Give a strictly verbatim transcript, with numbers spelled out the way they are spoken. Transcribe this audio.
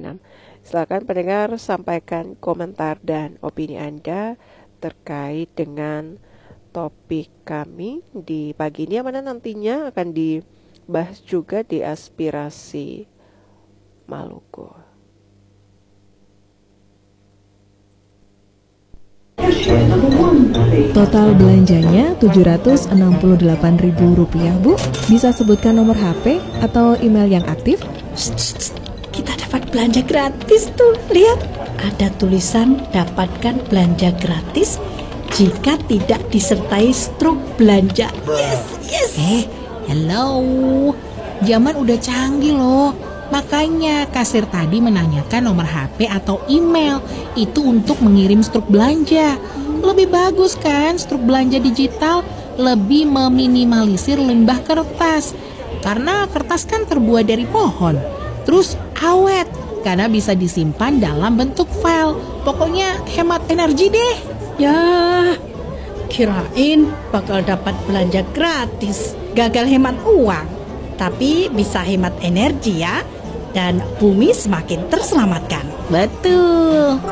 enam. Silakan pendengar sampaikan komentar dan opini Anda terkait dengan topik kami di pagi ini, yang mana nantinya akan dibahas juga di Aspirasi Maluku. Total belanjanya tujuh ratus enam puluh delapan ribu rupiah, Bu. Bisa sebutkan nomor H P atau email yang aktif? Shh, shh, shh. Kita dapat belanja gratis tuh. Lihat, ada tulisan dapatkan belanja gratis jika tidak disertai struk belanja. Yes, yes. Eh, hello. Zaman udah canggih loh. Makanya kasir tadi menanyakan nomor H P atau email. Itu untuk mengirim struk belanja. Lebih bagus kan struk belanja digital, lebih meminimalisir limbah kertas. Karena kertas kan terbuat dari pohon. Terus awet, karena bisa disimpan dalam bentuk file. Pokoknya hemat energi deh. Ya, kirain bakal dapat belanja gratis. Gagal hemat uang, tapi bisa hemat energi ya. Dan bumi semakin terselamatkan. Betul.